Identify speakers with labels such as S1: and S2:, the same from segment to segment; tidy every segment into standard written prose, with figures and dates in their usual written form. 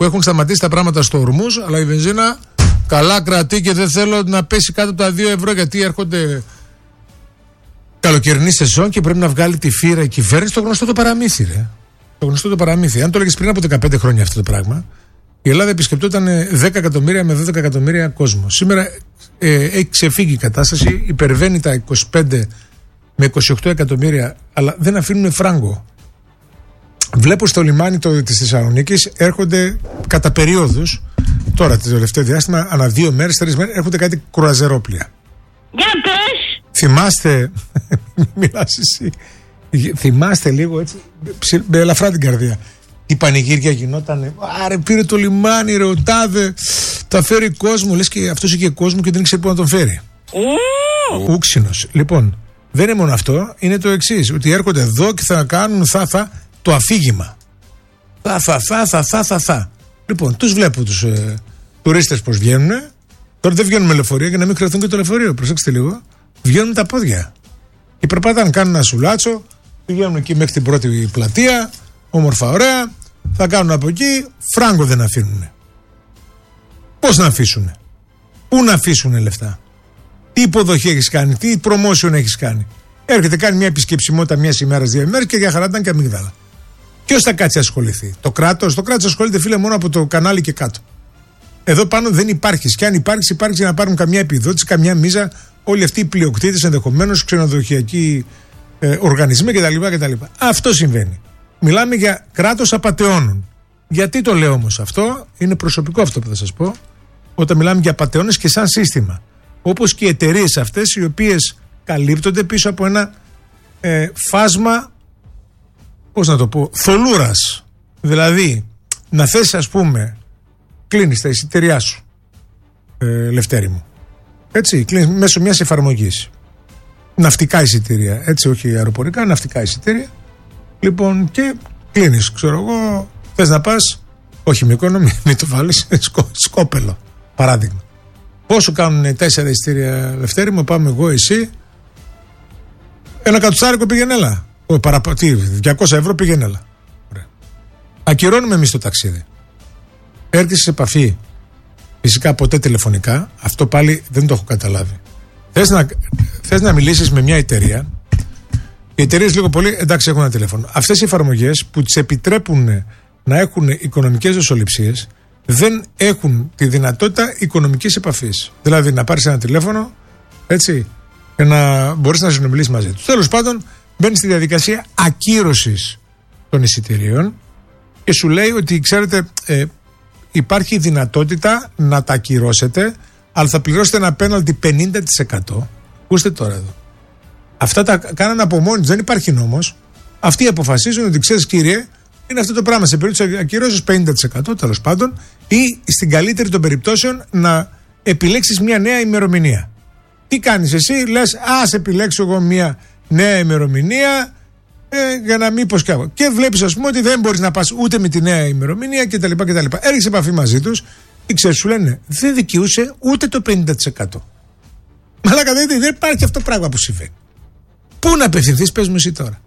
S1: που έχουν σταματήσει τα πράγματα στο Ορμούζ, αλλά η βενζίνα καλά κρατεί και δεν θέλω να πέσει κάτω από τα 2 ευρώ, γιατί έρχονται καλοκαιρινή σεζόν και πρέπει να βγάλει τη φύρα η κυβέρνηση. Το γνωστό το παραμύθι, ρε. Το γνωστό το παραμύθι. Αν το έλεγες πριν από 15 χρόνια αυτό το πράγμα, η Ελλάδα επισκεπτόταν 10 εκατομμύρια με 12 εκατομμύρια κόσμο. Σήμερα έχει ξεφύγει η κατάσταση, υπερβαίνει τα 25 με 28 εκατομμύρια, αλλά δεν αφήνουν φράγκο. Βλέπω στο λιμάνι της Θεσσαλονίκης έρχονται κατά περιόδους, τώρα το τελευταίο διάστημα, ανά 2 μέρες, 3 μέρες, έρχονται κάτι κρουαζερόπλια. Για πες! Θυμάστε, μιλάς εσύ, θυμάστε λίγο έτσι, με ελαφρά την καρδία. Η πανηγύρια γινότανε. Άρε, πήρε το λιμάνι, ρε, ο τάδε. Τα φέρει κόσμο. Λες και αυτός είχε κόσμο και δεν ήξερε πού να τον φέρει. Ούξινος. Λοιπόν, δεν είναι μόνο αυτό. Είναι το εξής. Ότι έρχονται εδώ και θα κάνουν το αφήγημα. Θα. Λοιπόν, τους βλέπω τους τουρίστες πως βγαίνουν. Τώρα δεν βγαίνουν με λεωφορεία για να μην χρειαστούν και το λεωφορείο. Προσέξτε λίγο. Βγαίνουν με τα πόδια. Οι περπάτανε, κάνουν ένα σουλάτσο. Πηγαίνουν εκεί μέχρι την πρώτη πλατεία. Όμορφα, ωραία. Θα κάνουν από εκεί. Φράγκο δεν αφήνουν. Πώς να αφήσουν? Πού να αφήσουν λεφτά? Τι υποδοχή έχεις κάνει? Τι promotion έχεις κάνει? Έρχεται, κάνει μια επισκεψιμότητα μιας ημέρας, 2 ημέρες και για χαρά ήταν και αμύγδαλα. Ποιος θα κάτσει να ασχοληθεί? Το κράτος? Το κράτος ασχολείται, φίλε, μόνο από το κανάλι και κάτω. Εδώ πάνω δεν υπάρχεις. Και αν υπάρχει για να πάρουν καμιά επιδότηση, καμιά μίζα. Όλοι αυτοί οι πλειοκτήτες, ενδεχομένως ξενοδοχειακοί οργανισμοί κτλ. Αυτό συμβαίνει. Μιλάμε για κράτος απατεώνων. Γιατί το λέω όμως αυτό? Είναι προσωπικό αυτό που θα σας πω. Όταν μιλάμε για απατεώνες και σαν σύστημα. Όπως και οι εταιρείες αυτές, οι οποίες καλύπτονται πίσω από ένα φάσμα, πώς να το πω, θολούρας. Δηλαδή, να θες, ας πούμε, κλείνεις τα εισιτήριά σου, Λευτέρη μου. Έτσι, κλείνεις μέσω μιας εφαρμογής. Ναυτικά εισιτήρια, έτσι, όχι αεροπορικά, ναυτικά εισιτήρια. Λοιπόν, και κλείνεις, ξέρω εγώ, θες να πας, όχι Μύκονο, μην το βάλεις, Σκόπελο, παράδειγμα. Πόσο κάνουν 4 εισιτήρια, Λευτέρη μου? Πάμε εγώ, εσύ, ένα κατουστάρικο, πήγαινε, 200 ευρώ, πήγαινε. Ακυρώνουμε εμείς το ταξίδι. Έρχεσαι σε επαφή, φυσικά ποτέ τηλεφωνικά, αυτό πάλι δεν το έχω καταλάβει. Θες να μιλήσεις με μια εταιρεία. Οι εταιρείες λίγο πολύ, εντάξει, έχουν ένα τηλέφωνο. Αυτές οι εφαρμογές που τις επιτρέπουν να έχουν οικονομικές δοσοληψίες δεν έχουν τη δυνατότητα οικονομικής επαφής. Δηλαδή να πάρεις ένα τηλέφωνο, έτσι, και να μπορείς να συνομιλήσεις μαζί τους. Τέλος πάντων, μπαίνει στη διαδικασία ακύρωσης των εισιτηρίων και σου λέει ότι, ξέρετε, υπάρχει δυνατότητα να τα ακυρώσετε, αλλά θα πληρώσετε ένα πέναλτι 50%. Ακούστε τώρα εδώ. Αυτά τα κάνανε από μόνοι τους, δεν υπάρχει νόμος. Αυτοί αποφασίζουν ότι, ξέρεις, κύριε, είναι αυτό το πράγμα. Σε περίπτωση ακυρώσεις 50%, τέλος πάντων, ή στην καλύτερη των περιπτώσεων να επιλέξεις μια νέα ημερομηνία. Τι κάνεις εσύ? Λες, ας επιλέξω εγώ μια νέα ημερομηνία για να μην υποσκάβω. Και βλέπεις, ας πούμε, ότι δεν μπορείς να πας ούτε με τη νέα ημερομηνία κτλ. Έρχεσαι σε επαφή μαζί τους και ξέρεις, σου λένε, δεν δικαιούσε ούτε το 50%. Μαλάκα, δεν υπάρχει αυτό το πράγμα που συμβαίνει. Πού να απευθυνθείς, πες μου εσύ τώρα?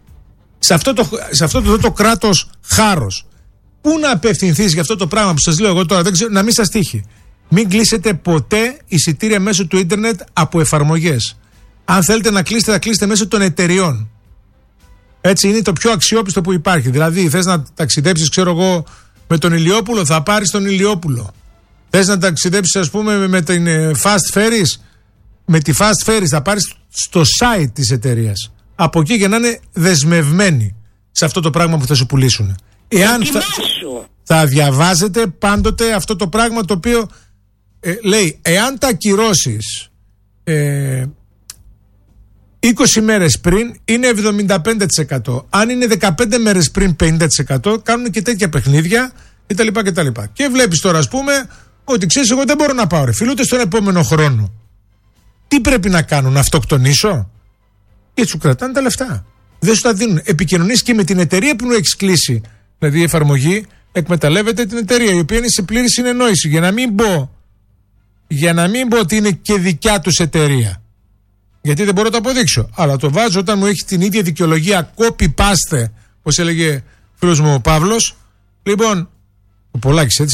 S1: Σε αυτό το κράτος χάρος. Πού να απευθυνθείς για αυτό το πράγμα που σας λέω εγώ τώρα? Δεν ξέρω, να μην σας τύχει. Μην κλείσετε ποτέ εισιτήρια μέσω του ίντερνετ από εφαρμογές. Αν θέλετε να κλείσετε, θα κλείσετε μέσω των εταιριών. Έτσι, είναι το πιο αξιόπιστο που υπάρχει. Δηλαδή, θες να ταξιδέψεις, ξέρω εγώ, με τον Ηλιόπουλο, θα πάρεις τον Ηλιόπουλο. Θες να ταξιδέψεις, ας πούμε, με την Fast Ferries, με τη Fast Ferries θα πάρεις στο site της εταιρείας. Από εκεί για να είναι δεσμευμένοι σε αυτό το πράγμα που θα σου πουλήσουν. Εάν θα διαβάζετε πάντοτε αυτό το πράγμα το οποίο λέει, εάν τα ακυρώσεις 20 μέρες πριν είναι 75%. Αν είναι 15 μέρες πριν 50%. Κάνουν και τέτοια παιχνίδια κτλ. Και βλέπεις τώρα, ας πούμε, ότι ξέρεις, εγώ δεν μπορώ να πάω, ρε φίλε, ούτε στον επόμενο χρόνο. Τι πρέπει να κάνω, να αυτοκτονήσω? Και σου κρατάνε τα λεφτά. Δεν σου τα δίνουν. Επικοινωνείς και με την εταιρεία που έχεις κλείσει. Δηλαδή η εφαρμογή εκμεταλλεύεται την εταιρεία, η οποία είναι σε πλήρη συνεννόηση. Για να μην πω ότι είναι και δικιά τους εταιρεία. Γιατί δεν μπορώ να το αποδείξω. Αλλά το βάζω όταν μου έχει την ίδια δικαιολογία copy-paste, όπως έλεγε φίλος μου ο Παύλος. Λοιπόν, ο Πολάκης, έτσι.